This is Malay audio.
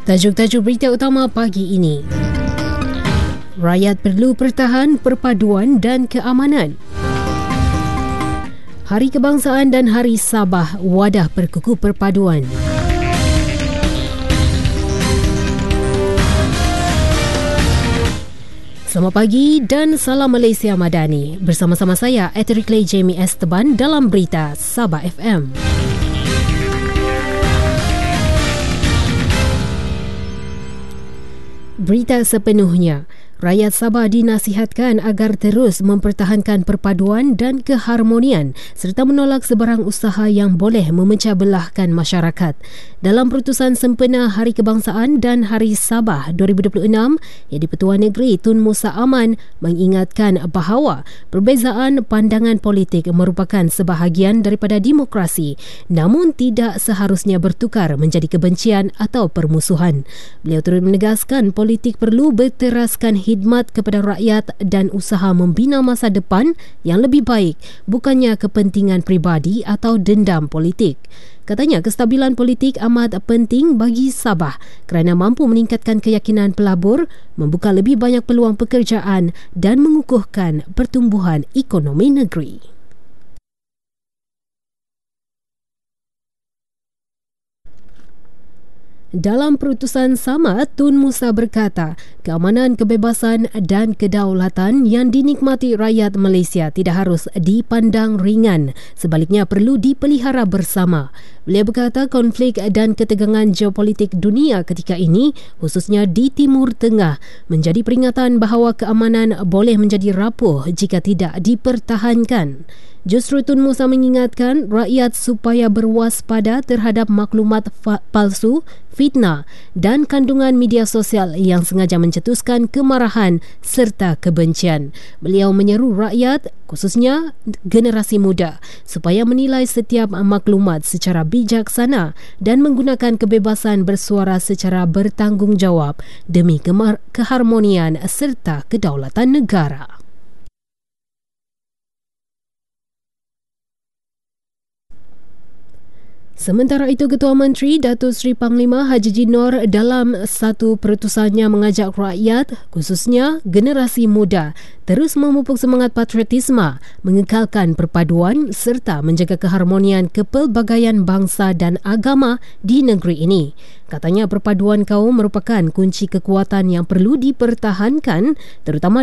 Tajuk-tajuk berita utama pagi ini. Rakyat perlu pertahan perpaduan dan keamanan. Hari Kebangsaan dan Hari Sabah wadah perkukuh perpaduan. Selamat pagi dan salam Malaysia Madani. Bersama-sama saya, Eterikley Jamie Esteban dalam Berita Sabah FM. Berita sepenuhnya. Rakyat Sabah dinasihatkan agar terus mempertahankan perpaduan dan keharmonian serta menolak sebarang usaha yang boleh memecah belahkan masyarakat. Dalam Perutusan Sempena Hari Kebangsaan dan Hari Sabah 2026, yang di-Pertuan Negeri Tun Musa Aman mengingatkan bahawa perbezaan pandangan politik merupakan sebahagian daripada demokrasi, namun tidak seharusnya bertukar menjadi kebencian atau permusuhan. Beliau turut menegaskan politik perlu berteraskan khidmat kepada rakyat dan usaha membina masa depan yang lebih baik, bukannya kepentingan peribadi atau dendam politik. Katanya kestabilan politik amat penting bagi Sabah kerana mampu meningkatkan keyakinan pelabur, membuka lebih banyak peluang pekerjaan dan mengukuhkan pertumbuhan ekonomi negeri. Dalam perutusan sama, Tun Musa berkata, keamanan, kebebasan dan kedaulatan yang dinikmati rakyat Malaysia tidak harus dipandang ringan, sebaliknya perlu dipelihara bersama. Beliau berkata konflik dan ketegangan geopolitik dunia ketika ini, khususnya di Timur Tengah, menjadi peringatan bahawa keamanan boleh menjadi rapuh jika tidak dipertahankan. Justru Tun Musa mengingatkan rakyat supaya berwaspada terhadap maklumat palsu, fitnah dan kandungan media sosial yang sengaja mencetuskan kemarahan serta kebencian. Beliau menyeru rakyat, khususnya generasi muda, supaya menilai setiap maklumat secara bijaksana dan menggunakan kebebasan bersuara secara bertanggungjawab demi keharmonian serta kedaulatan negara. Sementara itu, Ketua Menteri Datuk Seri Panglima Haji Jinor dalam satu perutusannya mengajak rakyat, khususnya generasi muda, terus memupuk semangat patriotisme, mengekalkan perpaduan serta menjaga keharmonian kepelbagaian bangsa dan agama di negeri ini. Katanya perpaduan kaum merupakan kunci kekuatan yang perlu dipertahankan, terutama